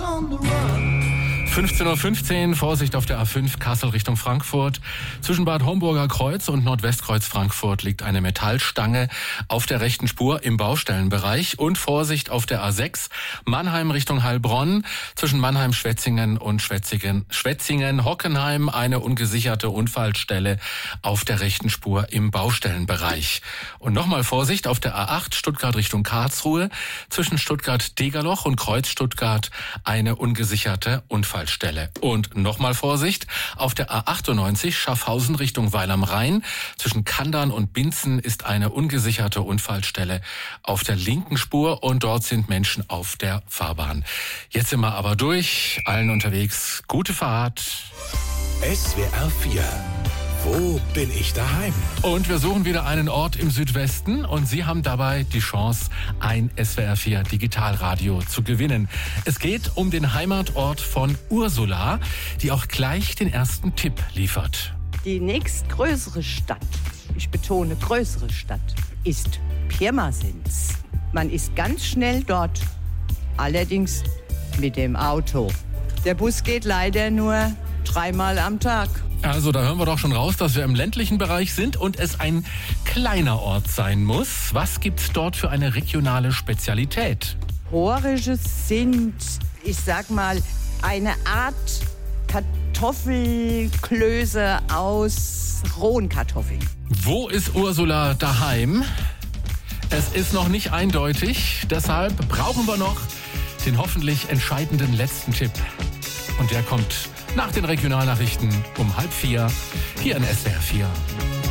15:15 Uhr, Vorsicht auf der A5 Kassel Richtung Frankfurt. Zwischen Bad Homburger Kreuz und Nordwestkreuz Frankfurt liegt eine Metallstange auf der rechten Spur im Baustellenbereich. Und Vorsicht auf der A6 Mannheim Richtung Heilbronn. Zwischen Mannheim-Schwetzingen und Schwetzingen-Hockenheim eine ungesicherte Unfallstelle auf der rechten Spur im Baustellenbereich. Und nochmal Vorsicht auf der A8 Stuttgart Richtung Karlsruhe. Zwischen Stuttgart-Degerloch und Kreuz Stuttgart eine ungesicherte Unfallstelle. Und nochmal Vorsicht auf der A98 Schaffhausen Richtung Weil am Rhein. Zwischen Kandern und Binzen ist eine ungesicherte Unfallstelle auf der linken Spur und dort sind Menschen auf der Fahrbahn. Jetzt sind wir aber durch, allen unterwegs. Gute Fahrt. SWR 4. Wo bin ich daheim? Und wir suchen wieder einen Ort im Südwesten und Sie haben dabei die Chance, ein SWR 4 Digitalradio zu gewinnen. Es geht um den Heimatort von Ursula, die auch gleich den ersten Tipp liefert. Die nächstgrößere Stadt, ich betone größere Stadt, ist Pirmasens. Man ist ganz schnell dort, allerdings mit dem Auto. Der Bus geht leider nur 3-mal am Tag. Also da hören wir doch schon raus, dass wir im ländlichen Bereich sind und es ein kleiner Ort sein muss. Was gibt's dort für eine regionale Spezialität? Horisches sind, ich sag mal, eine Art Kartoffelklöße aus rohen Kartoffeln. Wo ist Ursula daheim? Es ist noch nicht eindeutig, deshalb brauchen wir noch den hoffentlich entscheidenden letzten Tipp. Und der kommt nach den Regionalnachrichten um 3:30 hier in SWR 4.